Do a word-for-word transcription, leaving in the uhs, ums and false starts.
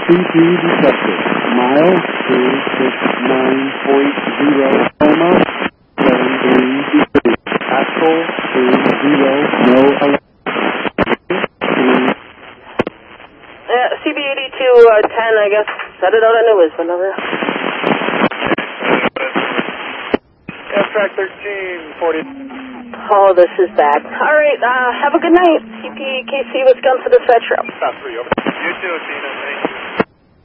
C P detected. Mile two six nine point zero, Loma, seven three three. Axel two zero, no alert. Yeah, C B eighty-two ten, I guess. Set it out on the Lisbon over. Yeah, track thirteen forty. Oh, this is bad. All right, uh, have a good night. C P K C, Wisconsin Dispatch Route. Stop three, over. You too, Tina. Thank you.